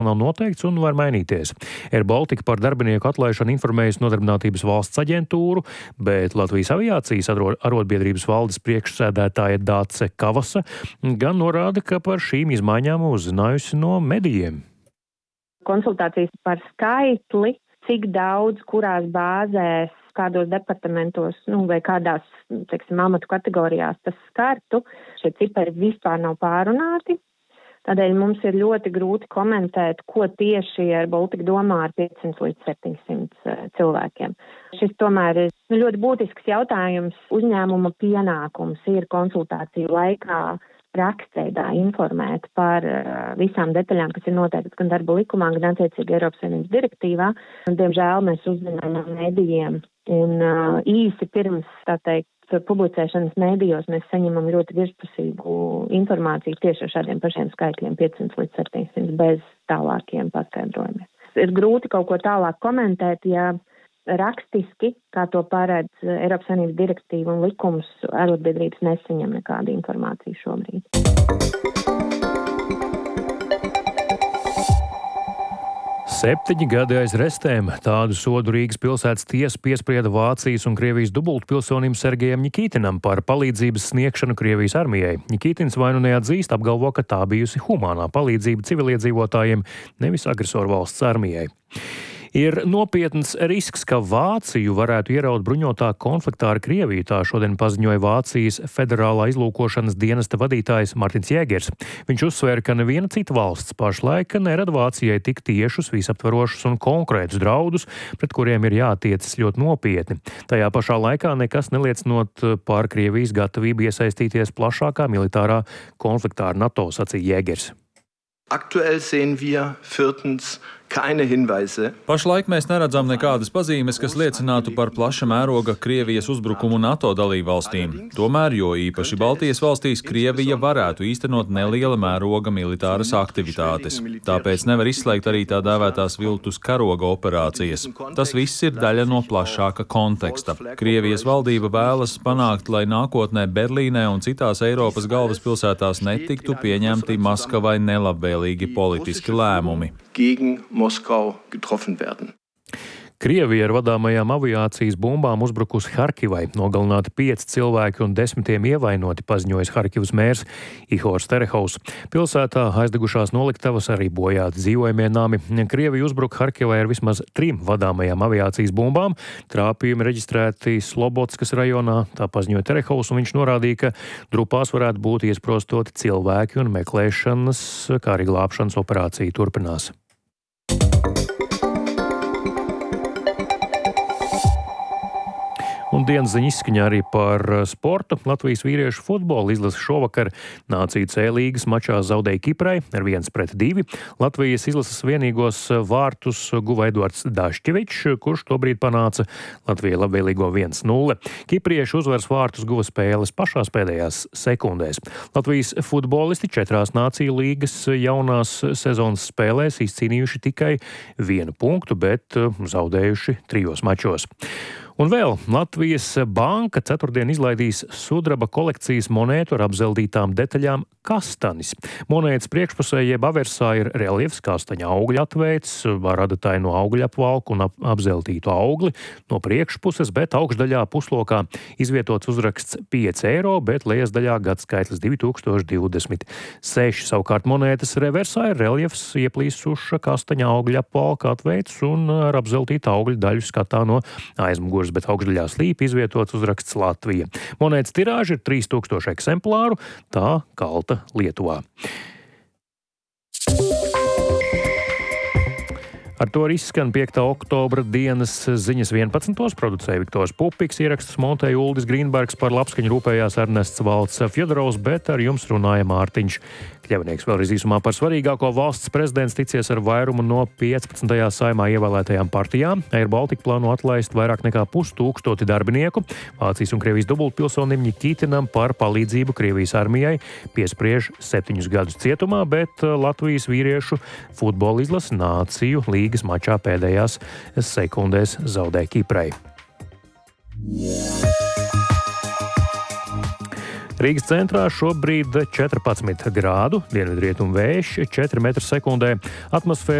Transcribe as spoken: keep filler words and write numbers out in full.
nav noteikts un var mainīties. Air Baltica par darbinieku atlaišanu informējusi Nodarbinātības valsts aģentūru, bet Latvijas aviācijas arotbiedrības valdes priekšsēdētāja Dāce Kavasa gan norāda, ka par šīm izmaiņām uzzinājusi no medijiem. Konsultācijas par skaitli, cik daudz, kurās bāzēs, kādos departamentos, nu, vai kādās, teiksim, amatu kategorijās tas skartu, šie cipari vispār nav pārunāti. Tādēļ mums ir ļoti grūti komentēt, ko tieši Air Baltica domā ar piecsimt līdz septiņsimt cilvēkiem. Šis tomēr ir ļoti būtisks jautājums. Uzņēmuma pienākums ir konsultāciju laikā rakstveidā informēt par visām detaļām, kas ir noteiktas gan darba likumā, gan attiecīgi Eiropas Savienības direktīvā. Diemžēl mēs uzzinām no medijiem un īsi pirms, tā teikt, publicēšanas mēdījos mēs saņemam ļoti virspusīgu informāciju tieši ar šādiem pašiem skaitļiem piecsimt līdz septiņsimt bez tālākiem paskaidrojumiem. Ir grūti kaut ko tālāk komentēt, ja rakstiski, kā to paredz Eiropas Savienības direktīva un likums, arotbiedrības nesaņem nekādu informāciju šobrīd. Septiņi gadi aiz restēm. Tādu sodu Rīgas pilsētas tiesa piesprieda Vācijas un Krievijas dubultpilsonim Sergejam Ņikītinam par palīdzības sniegšanu Krievijas armijai. Ņikītins vai nu neatzīst, apgalvo, ka tā bijusi humānā palīdzība civiliedzīvotājiem, nevis agresoru valsts armijai. Ir nopietns risks, ka Vāciju varētu ieraut bruņotā konfliktā ar Krieviju, tā šodien paziņoja Vācijas federālā izlūkošanas dienesta vadītājs Martins Jēgers. Viņš uzsvēra, ka neviena cita valsts pašlaik nerada Vācijai tik tiešus, visaptvarošus un konkrētus draudus, pret kuriem ir jātiecas ļoti nopietni. Tajā pašā laikā nekas neliecinot par Krievijas gatavību iesaistīties plašākā militārā konfliktā ar NATO, sacīja Jēgers. Aktuell sehen wir viertens keine Hinweise. Pašlaik mēs neredzam nekādas pazīmes, kas liecinātu par plaša mēroga Krievijas uzbrukumu NATO dalībvalstīm. Tomēr, jo īpaši Baltijas valstīs, Krievija varētu īstenot neliela mēroga militāras aktivitātes. Tāpēc nevar izslēgt arī tā dēvētās viltus karoga operācijas. Tas viss ir daļa no plašāka konteksta. Krievijas valdība vēlas panākt, lai nākotnē Berlīnē un citās Eiropas galvaspilsētās netiktu pieņemti Maskavai nelabvēlīgi politiski lēmumi. Gegen Moskau getroffen werden. Krievija ar vadāmajām aviācijas bumbām uzbrukusi Harkivai, nogalināti pieci cilvēki un desmitiem ievainoti, paziņojis Harkivas mērs Ihors Terehovs. Pilsētā aizdegušās noliktavas, arī bojāti dzīvojamie nami. Krievija uzbruka Harkivai ar vismaz trim vadāmajām aviācijas bumbām. Trāpījumi reģistrēti Slobodskas rajonā, tā paziņoja Terehovs, un viņš norādīja, ka drupās varētu būt iesprostoti cilvēki un meklēšanas, kā arī glābšanas operācija turpinās. Un dienas ziņa izskaņā arī par sportu. Latvijas vīriešu futbola izlase šovakar Nāciju C līgas mačā zaudēja Kiprai ar viens pret divi. Latvijas izlases vienīgos vārtus guva Eduards Dašķevičs, kurš tobrīd panāca Latvijai labvēlīgo viens nulle. Kipriešu uzvaras vārtus guva spēles pašās pēdējās sekundēs. Latvijas futbolisti četrās Nāciju līgas jaunās sezonas spēlēs izcīnījuši tikai vienu punktu, bet zaudējuši trijos mačos. Un vēl Latvijas banka ceturtdien izlaidīs sudraba kolekcijas monētu ar apzeldītām detaļām kastanis. Monētas priekšpusē jeb aversā ir reliefs kastaņa augļa atveids, ar adatai no augļa apvalku un ap apzeltītu augli no priekšpuses, bet augšdaļā puslokā izvietots uzraksts pieci eiro, bet lejas daļā gadskaitlis divi tūkstoši divdesmit seši. Savukārt monētas reversā ir reliefs ieplīsuša kastaņa augļa apvalka atveids un ar apzeltītu augļa daļu skatā no aizmugures, bet augšdaļā slīp izvietots uzraksts Latvija. Monētas tirāža ir trīs tūkstoši eksemplāru, tā kalta Lietuvā. Ar to arī izskan piektā oktobra dienas ziņas vienpadsmitos. Producēja Viktors Pupiks, ierakstus montēja Uldis Grīnbergs, par labskaņu rūpējās Ernests Valds Fjodorovs, bet ar jums runāja Mārtiņš Kļavnieks. Vēlreiz īsumā par svarīgāko. Valsts prezidents ticies ar vairumu no piecpadsmitajā saimā ievēlētajām partijām. Air Baltica plāno atlaist vairāk nekā pustūkstoti darbinieku. Vācijas un Krievijas dubultpilsonim Ņikītinam par palīdzību Krievijas armijai piespriež septiņus gadus cietumā, bet Latvijas vīriešu futbola izlase Nāciju līgas mačā pēdējās sekundēs zaudēja Kiprai. Rīgas centrā šobrīd četrpadsmit grādu, dienvidrietumu vējš četri metri sekundē, atmosfēra